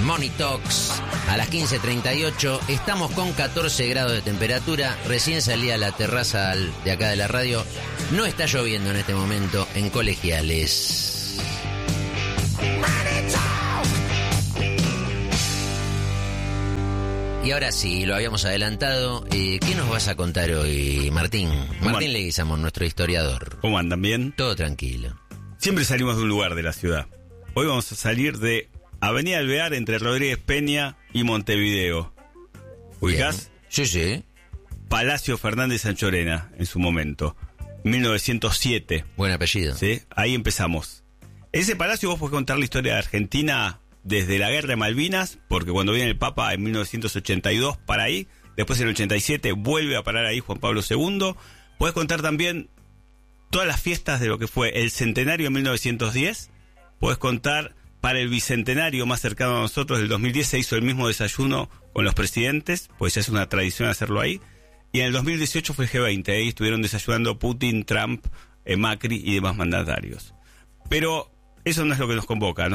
Money Talks a las 15:38. Estamos con 14 grados de temperatura. Recién salí a la terraza de acá de la radio. No está lloviendo en este momento en Colegiales. Y ahora sí, lo habíamos adelantado. ¿Qué nos vas a contar hoy, Martín? Martín Leguizamón, nuestro historiador. ¿Cómo andan? ¿Bien? Todo tranquilo. Siempre salimos de un lugar de la ciudad. Hoy vamos a salir de Avenida Alvear entre Rodríguez Peña y Montevideo. ¿Ubicás? Sí, sí. Palacio Fernández Sanchorena, en su momento. 1907. Buen apellido. ¿Sí? Ahí empezamos. En ese palacio vos podés contar la historia de Argentina desde la Guerra de Malvinas, porque cuando viene el Papa en 1982 para ahí, después en el 87 vuelve a parar ahí Juan Pablo II. Podés contar también todas las fiestas de lo que fue el centenario en 1910. Podés contar para el bicentenario más cercano a nosotros del 2010 se hizo el mismo desayuno con los presidentes, pues ya es una tradición hacerlo ahí. Y en el 2018 fue el G20, ahí estuvieron desayunando Putin, Trump, Macri y demás mandatarios. Pero eso no es lo que nos convoca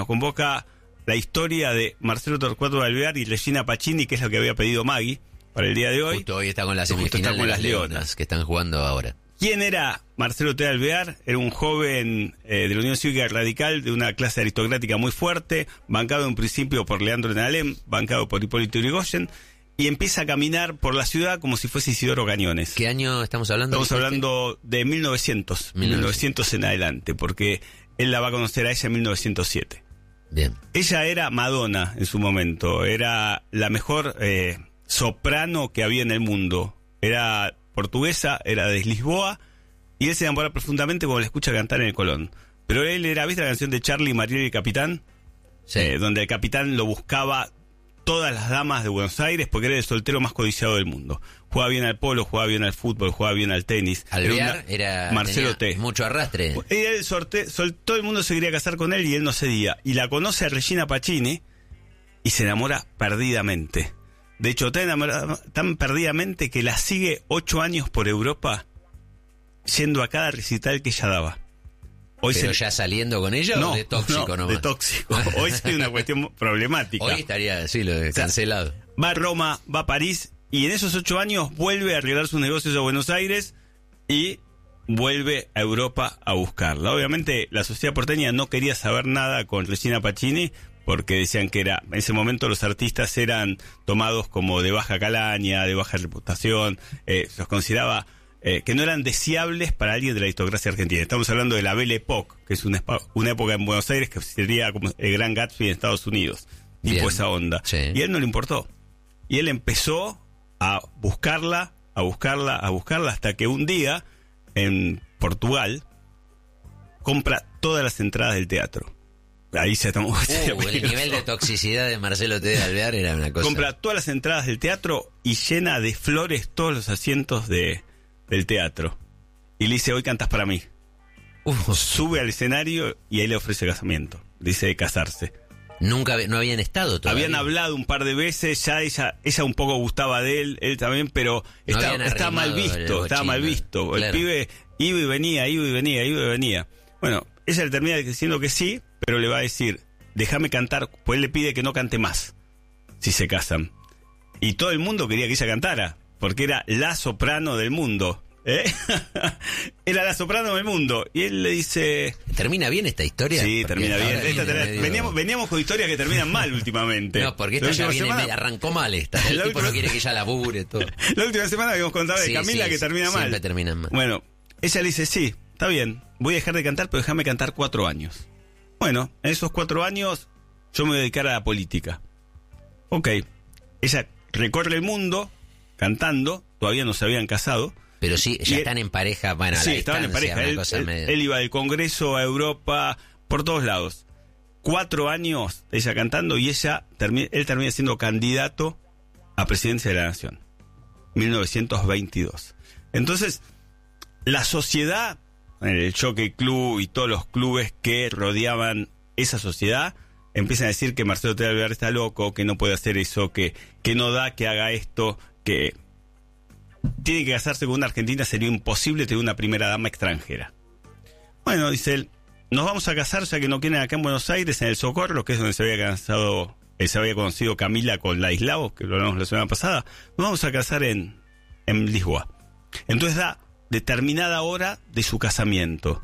la historia de Marcelo Torcuato de Alvear y Regina Pacini, que es lo que había pedido Maggie para el día de hoy. Justo hoy está con la semifinal de las Leonas que están jugando ahora. ¿Quién era Marcelo T. Alvear? Era un joven de la Unión Cívica Radical, de una clase aristocrática muy fuerte, bancado en principio por Leandro Alem, bancado por Hipólito Yrigoyen, y empieza a caminar por la ciudad como si fuese Isidoro Cañones. ¿Qué año estamos hablando? Estamos hablando de 1900 en adelante, porque él la va a conocer a ella en 1907. Bien. Ella era Madonna en su momento, era la mejor soprano que había en el mundo. Era portuguesa, era de Lisboa, y él se enamora profundamente cuando la escucha cantar en el Colón. Pero él era, ¿viste la canción de Charlie, Mariel y el Capitán? Sí. Donde el capitán lo buscaba todas las damas de Buenos Aires porque era el soltero más codiciado del mundo. Jugaba bien al polo, jugaba bien al fútbol, jugaba bien al tenis. Alvear era Marcelo T. Mucho arrastre. Todo el mundo se quería casar con él y él no cedía. Y la conoce a Regina Pacini y se enamora perdidamente. De hecho, tan perdidamente que la sigue 8 años por Europa yendo a cada recital que ella daba. ¿Pero ya saliendo con ella o de tóxico nomás? De tóxico. Hoy sería una cuestión problemática. Hoy estaría, sí, lo de cancelado. Va a Roma, va a París, y en esos 8 años vuelve a arreglar sus negocios a Buenos Aires y vuelve a Europa a buscarla. Obviamente, la sociedad porteña no quería saber nada con Regina Pacini, porque decían que en ese momento los artistas eran tomados como de baja calaña, de baja reputación, los consideraba que no eran deseables para alguien de la aristocracia argentina. Estamos hablando de la Belle Époque, que es una época en Buenos Aires que sería como el Gran Gatsby en Estados Unidos, tipo esa onda. Sí. Y a él no le importó. Y él empezó a buscarla, hasta que un día, en Portugal, compra todas las entradas del teatro. Ahí ya estamos. El nivel de toxicidad de Marcelo T. de Alvear era una cosa. Compra todas las entradas del teatro y llena de flores todos los asientos del teatro. Y le dice, hoy cantas para mí. Sube al escenario y ahí le ofrece casamiento. Dice casarse. No habían estado todavía. Habían hablado un par de veces, ya ella un poco gustaba de él también, pero estaba mal visto, Claro. El pibe iba y venía. Bueno, ella le termina diciendo que sí, pero le va a decir, déjame cantar, pues él le pide que no cante más, si se casan. Y todo el mundo quería que ella cantara, porque era la soprano del mundo. Era la soprano del mundo. Y él le dice... ¿Termina bien esta historia? Sí, termina bien. Veníamos con historias que terminan mal últimamente. No, porque esta ya arrancó mal esta. El tipo no quiere que ella labure todo. La última semana habíamos contado de Camila que termina mal. Siempre terminan mal. Bueno, ella le dice, sí, está bien, voy a dejar de cantar, pero déjame cantar 4 años. Bueno, en esos 4 años yo me voy a dedicar a la política. Ok. Ella recorre el mundo cantando, todavía no se habían casado. Pero sí, ya están en pareja, bueno, sí, estaban en pareja. Él iba del Congreso a Europa, por todos lados. 4 años ella cantando y él termina siendo candidato a presidencia de la Nación. 1922. Entonces, la sociedad, el Jockey Club y todos los clubes que rodeaban esa sociedad, empiezan a decir que Marcelo T. de Alvear está loco, que no puede hacer eso, que no da que haga esto, que tiene que casarse con una argentina, sería imposible tener una primera dama extranjera. Bueno, dice él, nos vamos a casar ya que no quieren acá en Buenos Aires, en el Socorro, que es donde se había casado se había conocido Camila con Ladislao, que lo hablamos la semana pasada, nos vamos a casar en Lisboa. Entonces da determinada hora de su casamiento.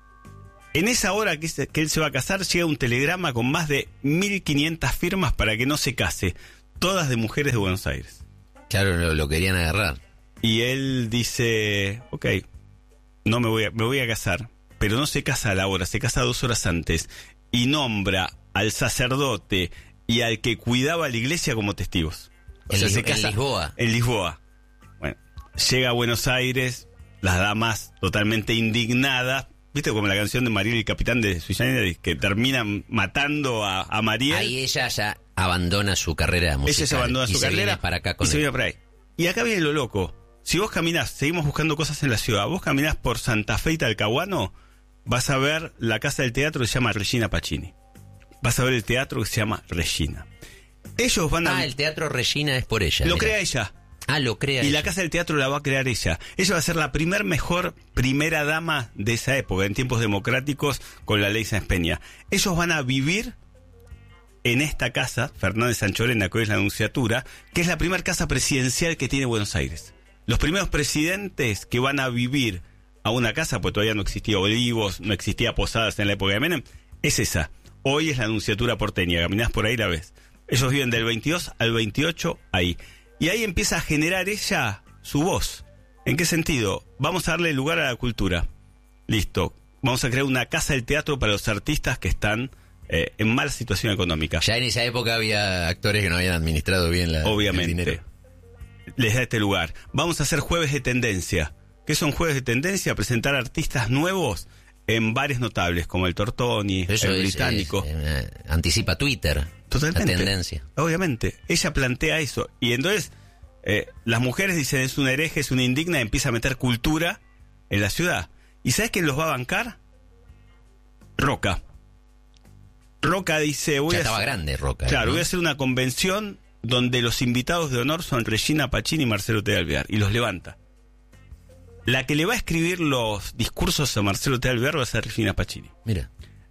En esa hora que él se va a casar, llega un telegrama con más de 1.500 firmas para que no se case, todas de mujeres de Buenos Aires. Claro, lo querían agarrar. Y él dice, ok, no me voy a casar, pero no se casa a la hora, se casa 2 horas antes, y nombra al sacerdote y al que cuidaba la iglesia como testigos. O sea, se casa en Lisboa. En Lisboa. Bueno, llega a Buenos Aires, las damas totalmente indignadas. ¿Viste como la canción de Mariel y el capitán de Sui Generis, que termina matando a Mariel? Ahí ella ya abandona su carrera musical. Ella se abandona su carrera para acá con y se viene para ahí. Y acá viene lo loco. Si vos caminás, seguimos buscando cosas en la ciudad, vos caminás por Santa Fe y Talcahuano, vas a ver la casa del teatro que se llama Regina Pacini. Vas a ver el teatro que se llama Regina. Ellos van a... el teatro Regina es por ella. Lo mirá. crea ella. Lo crea Y ella. la casa del teatro la va a crear ella. Ella va a ser la mejor primera dama de esa época, en tiempos democráticos, con la ley Sáenz Peña. Ellos van a vivir en esta casa, Fernández Sanchorena, que hoy es la Nunciatura, que es la primera casa presidencial que tiene Buenos Aires. Los primeros presidentes que van a vivir a una casa, pues todavía no existía Olivos, no existía Posadas en la época de Menem, es esa. Hoy es la Nunciatura porteña, caminás por ahí, la ves. Ellos viven del 22 al 28 ahí. Y ahí empieza a generar ella su voz. ¿En qué sentido? Vamos a darle lugar a la cultura. Listo. Vamos a crear una casa del teatro para los artistas que están en mala situación económica. Ya en esa época había actores que no habían administrado bien el dinero. Les da este lugar. Vamos a hacer jueves de tendencia. ¿Qué son jueves de tendencia? Presentar artistas nuevos en bares notables, como el Tortoni, el Británico. Anticipa Twitter. Totalmente. La tendencia. Obviamente. Ella plantea eso. Y entonces las mujeres dicen, es una hereje, es una indigna, y empieza a meter cultura en la ciudad. ¿Y sabes quién los va a bancar? Roca. Roca dice... Estaba grande Roca. Claro, ¿no? voy a hacer una convención donde los invitados de honor son Regina Pacini y Marcelo T. Alvear. Y los levanta. La que le va a escribir los discursos a Marcelo T. Alvear va a ser Regina Pacini. Mira.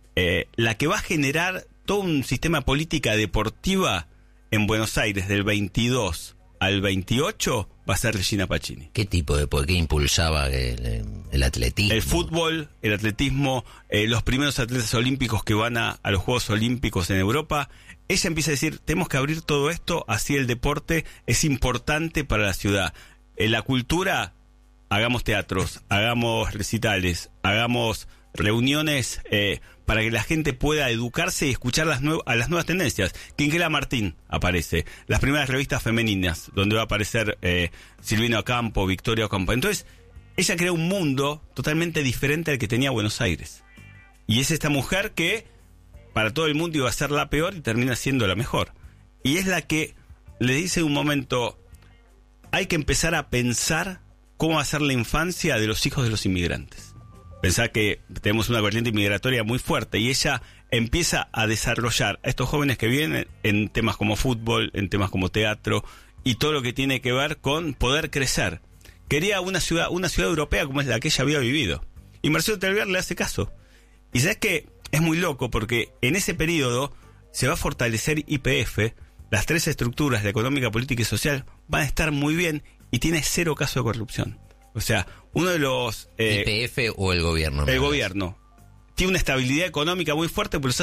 La que va a generar todo un sistema política deportiva en Buenos Aires del 22 al 28 va a ser Regina Pacini. ¿Qué tipo de qué impulsaba el atletismo? El fútbol, el atletismo, los primeros atletas olímpicos que van a los Juegos Olímpicos en Europa. Ella empieza a decir, tenemos que abrir todo esto, así el deporte es importante para la ciudad. La cultura, hagamos teatros, hagamos recitales, hagamos reuniones para que la gente pueda educarse y escuchar a las nuevas tendencias. Quinquela Martín aparece, las primeras revistas femeninas, donde va a aparecer Silvina Ocampo, Victoria Ocampo. Entonces, ella crea un mundo totalmente diferente al que tenía Buenos Aires. Y es esta mujer que para todo el mundo iba a ser la peor y termina siendo la mejor. Y es la que le dice en un momento, hay que empezar a pensar cómo va a ser la infancia de los hijos de los inmigrantes. Pensar que tenemos una corriente migratoria muy fuerte y ella empieza a desarrollar a estos jóvenes que vienen en temas como fútbol, en temas como teatro y todo lo que tiene que ver con poder crecer. Quería una ciudad europea como es la que ella había vivido. Y Marcelo T. Alvear le hace caso. Y sabes que es muy loco porque en ese periodo se va a fortalecer YPF, las 3 estructuras de económica, política y social van a estar muy bien y tiene 0 caso de corrupción. O sea, uno de los... ¿YPF o el gobierno? El gobierno. Tiene una estabilidad económica muy fuerte, pero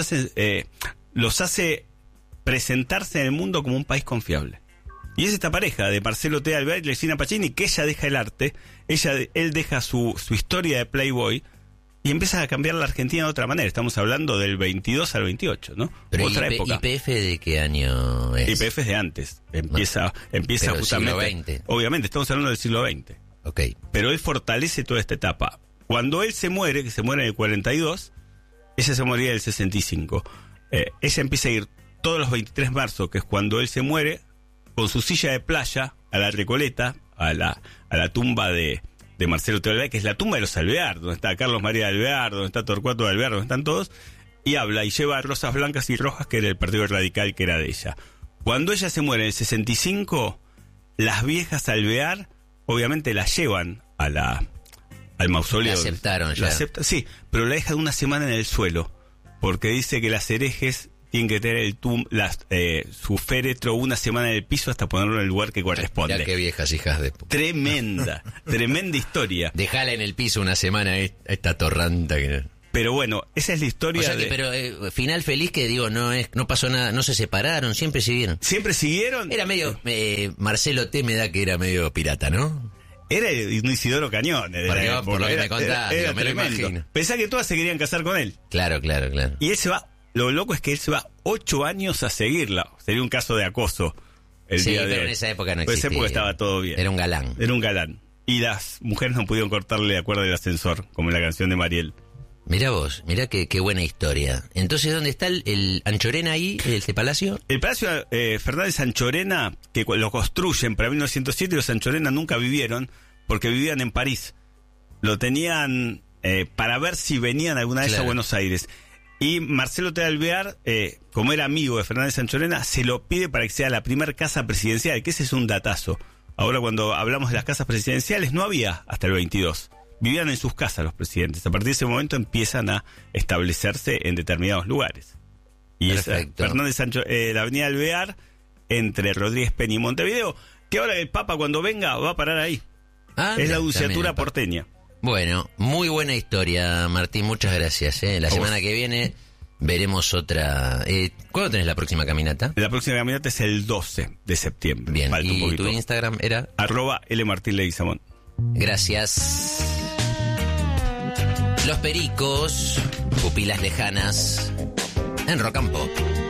los hace presentarse en el mundo como un país confiable. Y es esta pareja de Marcelo T. Alvear y Regina Pacini, que ella deja el arte, él deja su historia de Playboy y empieza a cambiar la Argentina de otra manera. Estamos hablando del 22 al 28, ¿no? Pero otra época. ¿YPF de qué año es? YPF es de antes. Empieza justamente... Siglo XX. Obviamente, estamos hablando del siglo XX. Okay. Pero él fortalece toda esta etapa. Cuando él se muere, que se muere en el 42, ella se moría en el 65. Ella empieza a ir todos los 23 de marzo, que es cuando él se muere, con su silla de playa a la Recoleta, a la tumba de Marcelo T. Alvear, que es la tumba de los Alvear, donde está Carlos María de Alvear, donde está Torcuato de Alvear, donde están todos, y habla y lleva rosas blancas y rojas, que era el Partido Radical, que era de ella. Cuando ella se muere en el 65, las viejas Alvear obviamente la llevan al mausoleo. La aceptaron ya. Sí, pero la dejan una semana en el suelo, porque dice que las herejes tienen que tener su féretro una semana en el piso hasta ponerlo en el lugar que corresponde. Mirá qué viejas hijas de... Tremenda historia. Dejala en el piso una semana a esta torranta que... Pero bueno, esa es la historia. O sea que, pero final feliz que digo, no pasó nada, no se separaron, siempre siguieron. ¿Siempre siguieron? Era medio, Marcelo T me da que era medio pirata, ¿no? Era un Isidoro Cañón. Por lo que me contás, era me lo imagino. Pensá que todas se querían casar con él. Claro. Y él se va, lo loco es que él se va 8 años a seguirla. Sería un caso de acoso el día de pero en esa época no existía. En esa época estaba todo bien. Era un galán. Y las mujeres no pudieron cortarle la cuerda del ascensor, como en la canción de Mariel. Mirá vos, mirá qué buena historia. Entonces, ¿dónde está el Anchorena ahí, este palacio? El palacio Fernández Anchorena, que lo construyen para 1907, los Anchorena nunca vivieron, porque vivían en París. Lo tenían para ver si venían alguna vez a Buenos Aires. Y Marcelo T. Alvear, como era amigo de Fernández Anchorena, se lo pide para que sea la primera casa presidencial, que ese es un datazo. Ahora, cuando hablamos de las casas presidenciales, no había hasta el 22. Vivían en sus casas los presidentes. A partir de ese momento empiezan a establecerse en determinados lugares. Y es Fernández Sancho, la avenida Alvear, entre Rodríguez Peña y Montevideo, que ahora el Papa cuando venga va a parar ahí. Es la Anunciatura porteña. Bueno, muy buena historia, Martín, muchas gracias. La semana que viene veremos otra. ¿Cuándo tenés la próxima caminata? La próxima caminata es el 12 de septiembre. Bien, ¿y tu Instagram era? @LMartinLeguizamón. Gracias. Los Pericos, pupilas lejanas, en Rock and Pop.